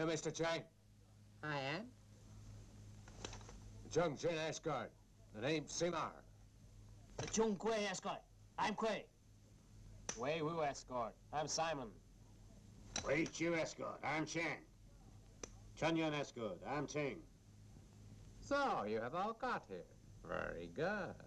You're Mr. Chang? I am. Chung Jin Escort. The name's Simar. The Chung Kui Escort. I'm Kui. Wei Wu Escort. I'm Simon. Wei Chu Escort. I'm Chang. Chun Yun Escort. I'm Ting. So, you have all got here. Very good.